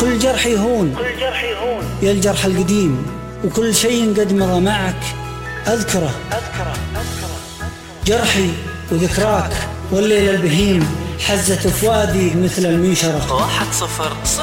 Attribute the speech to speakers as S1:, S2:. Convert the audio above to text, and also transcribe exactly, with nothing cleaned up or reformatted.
S1: كل جرح يهون يا الجرح القديم، وكل شيء قد مضى معك أذكره جرحي وذكراك والليل البهيم حزت فؤادي مثل المنشرة.
S2: واحد صفر